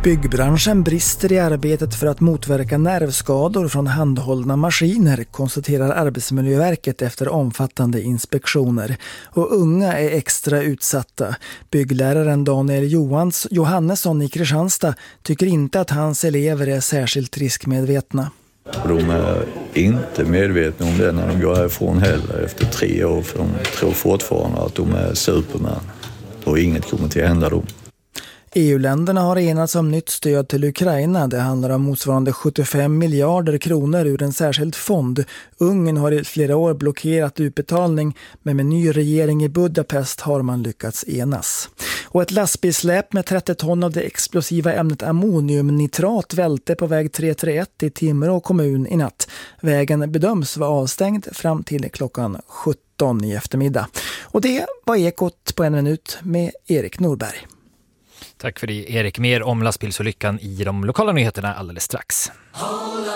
Byggbranschen brister i arbetet för att motverka nervskador från handhållna maskiner, konstaterar Arbetsmiljöverket efter omfattande inspektioner. Och unga är extra utsatta. Byggläraren Daniel Johannesson i Kristianstad tycker inte att hans elever är särskilt riskmedvetna. De är inte medvetna om det när de går härifrån heller efter 3 år, för de tror fortfarande att de är supermän och inget kommer till att hända dem. EU-länderna har enats om nytt stöd till Ukraina. Det handlar om motsvarande 75 miljarder kronor ur en särskild fond. Ungern har i flera år blockerat utbetalning, men med ny regering i Budapest har man lyckats enas. Och ett lastbilsläp med 30 ton av det explosiva ämnet ammoniumnitrat välte på väg 331 i Timrå kommun i natt. Vägen bedöms vara avstängd fram till klockan 17 i eftermiddag. Och det var Ekot på 1 minut med Erik Norberg. Tack för det, Erik. Mer om lastbilsolyckan i de lokala nyheterna alldeles strax.